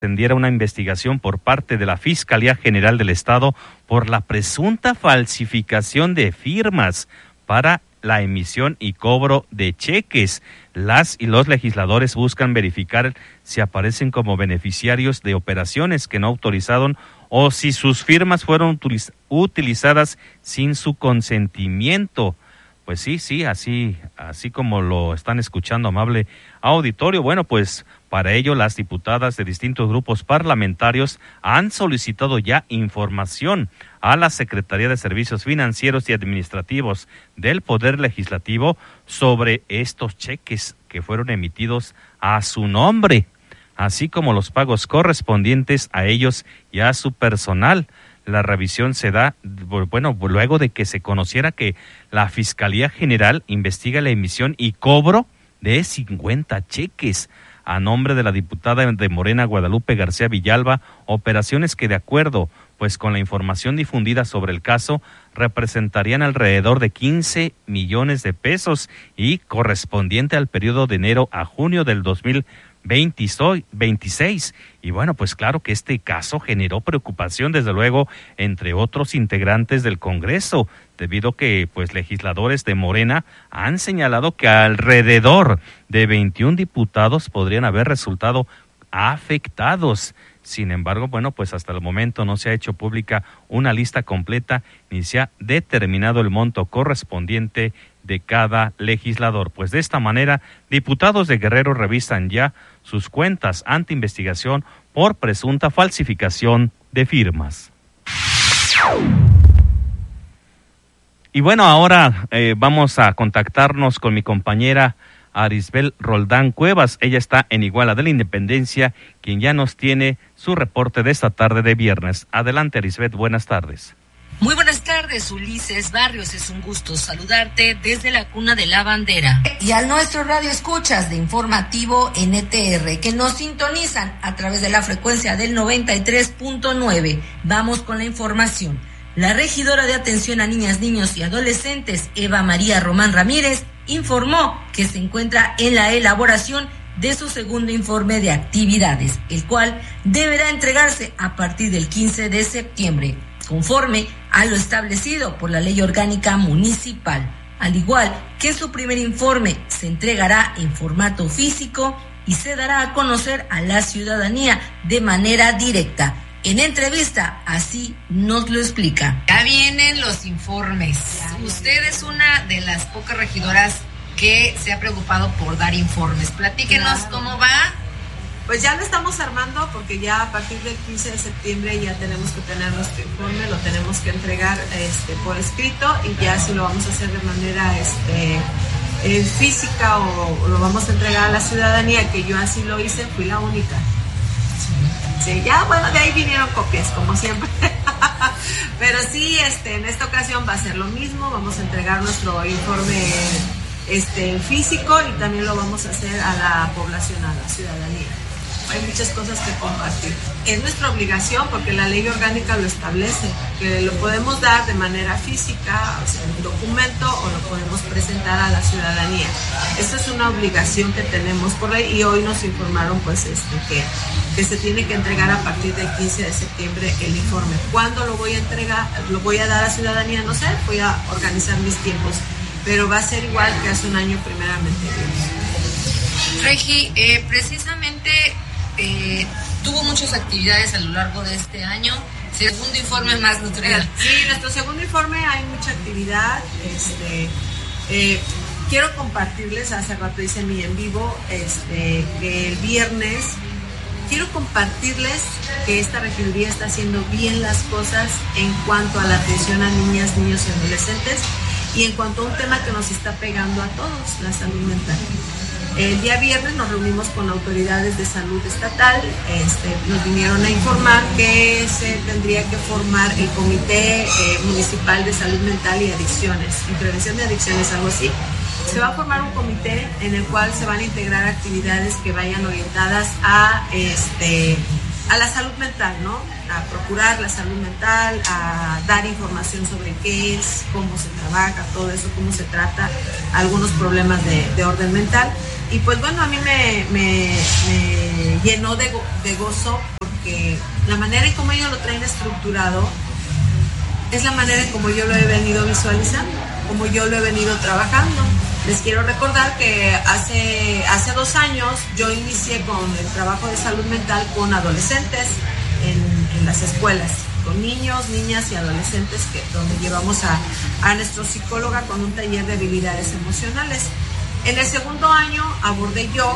atendiera una investigación por parte de la Fiscalía General del Estado por la presunta falsificación de firmas para la emisión y cobro de cheques. Las y los legisladores buscan verificar si aparecen como beneficiarios de operaciones que no autorizaron o si sus firmas fueron utilizadas sin su consentimiento. Pues sí, así como lo están escuchando, amable auditorio. Bueno, pues para ello las diputadas de distintos grupos parlamentarios han solicitado ya información a la Secretaría de Servicios Financieros y Administrativos del Poder Legislativo sobre estos cheques que fueron emitidos a su nombre, así como los pagos correspondientes a ellos y a su personal. La revisión se da, bueno, luego de que se conociera que la Fiscalía General investiga la emisión y cobro de 50 cheques a nombre de la diputada de Morena, Guadalupe García Villalba, operaciones que de acuerdo pues con la información difundida sobre el caso representarían alrededor de 15 millones de pesos y correspondiente al periodo de enero a junio del 2026. Y bueno, pues claro que este caso generó preocupación, desde luego, entre otros integrantes del Congreso, debido a que pues legisladores de Morena han señalado que alrededor de 21 diputados podrían haber resultado afectados. Sin embargo, bueno, pues hasta el momento no se ha hecho pública una lista completa ni se ha determinado el monto correspondiente de cada legislador. Pues de esta manera, diputados de Guerrero revisan ya sus cuentas ante investigación por presunta falsificación de firmas. Y bueno, ahora vamos a contactarnos con mi compañera Arisbel Roldán Cuevas. Ella está en Iguala de la Independencia, quien ya nos tiene su reporte de esta tarde de viernes. Adelante, Arisbel, buenas tardes. Muy buenas tardes, Ulises Barrios, es un gusto saludarte desde la cuna de la bandera. Y a nuestro radio escuchas de Informativo NTR, que nos sintonizan a través de la frecuencia del 93.9. Vamos con la información. La regidora de Atención a Niñas, Niños y Adolescentes, Eva María Román Ramírez, informó que se encuentra en la elaboración de su segundo informe de actividades, el cual deberá entregarse a partir del 15 de septiembre, conforme a lo establecido por la Ley Orgánica Municipal. Al igual que en su primer informe, se entregará en formato físico y se dará a conocer a la ciudadanía de manera directa. En entrevista, así nos lo explica. Ya vienen los informes. Usted es una de las pocas regidoras que se ha preocupado por dar informes. Platíquenos cómo va. Pues ya lo estamos armando porque ya a partir del 15 de septiembre ya tenemos que tener nuestro informe, lo tenemos que entregar por escrito y ya si lo vamos a hacer de manera física o lo vamos a entregar a la ciudadanía, que yo así lo hice, fui la única. Sí, ya bueno, de ahí vinieron copias, como siempre. Pero sí, en esta ocasión va a ser lo mismo, vamos a entregar nuestro informe físico y también lo vamos a hacer a la población, a la ciudadanía. Hay muchas cosas que compartir. Es nuestra obligación porque la ley orgánica lo establece, que lo podemos dar de manera física, o sea, en documento, o lo podemos presentar a la ciudadanía. Esa es una obligación que tenemos por ley y hoy nos informaron pues que se tiene que entregar a partir del 15 de septiembre el informe. ¿Cuándo lo voy a entregar? ¿Lo voy a dar a ciudadanía? No sé, voy a organizar mis tiempos, pero va a ser igual que hace un año primeramente. Regi, precisamente tuvo muchas actividades a lo largo de este año. Segundo informe más nutrido. Sí, nuestro segundo informe hay mucha actividad. Quiero compartirles, hace rato hice mi en vivo, que el viernes quiero compartirles que esta regiduría está haciendo bien las cosas en cuanto a la atención a niñas, niños y adolescentes y en cuanto a un tema que nos está pegando a todos, la salud mental. El día viernes nos reunimos con autoridades de salud estatal, nos vinieron a informar que se tendría que formar el Comité Municipal de Salud Mental y Adicciones, y Prevención de Adicciones, algo así. Se va a formar un comité en el cual se van a integrar actividades que vayan orientadas a la salud mental, ¿no? A procurar la salud mental, a dar información sobre qué es, cómo se trabaja, todo eso, cómo se trata algunos problemas de orden mental. Y pues bueno, a mí me llenó de gozo, porque la manera en como ellos lo traen estructurado es la manera en como yo lo he venido visualizando, como yo lo he venido trabajando. Les quiero recordar que hace 2 años yo inicié con el trabajo de salud mental con adolescentes en las escuelas, con niños, niñas y adolescentes, donde llevamos a nuestro psicóloga con un taller de habilidades emocionales. En el segundo año abordé yo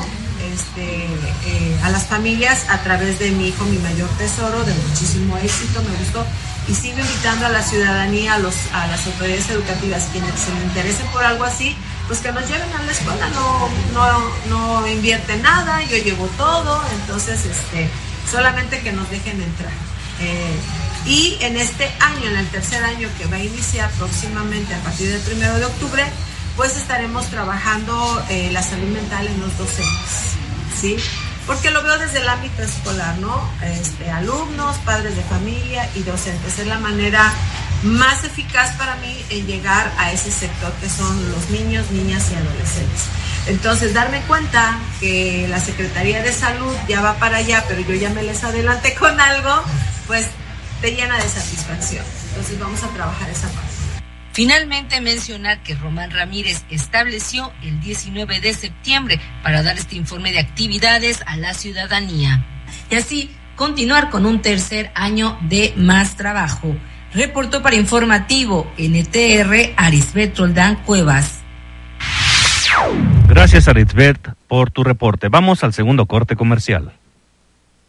a las familias a través de mi hijo, mi mayor tesoro, de muchísimo éxito, me gustó, y sigo invitando a la ciudadanía, a las autoridades educativas, quienes se le interesen por algo así, pues que nos lleven a la escuela. No invierte nada, yo llevo todo, entonces solamente que nos dejen entrar. Y en este año, en el tercer año que va a iniciar próximamente a partir del 1 de octubre, pues estaremos trabajando la salud mental en los docentes, ¿sí? Porque lo veo desde el ámbito escolar, ¿no? Alumnos, padres de familia y docentes. Es la manera más eficaz para mí en llegar a ese sector que son los niños, niñas y adolescentes. Entonces, darme cuenta que la Secretaría de Salud ya va para allá, pero yo ya me les adelanté con algo, pues te llena de satisfacción. Entonces vamos a trabajar esa parte. Finalmente, mencionar que Román Ramírez estableció el 19 de septiembre para dar este informe de actividades a la ciudadanía y así continuar con un tercer año de más trabajo. Reportó para Informativo NTR Arisbet Roldán Cuevas. Gracias, Arisbet, por tu reporte. Vamos al segundo corte comercial.